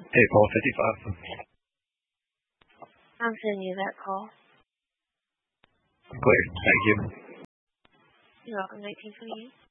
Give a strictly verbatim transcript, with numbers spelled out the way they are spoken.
Hey, Paul, fifty-five. I'm sending you that call. Clear. Thank you. You're welcome, nineteen twenty-eight.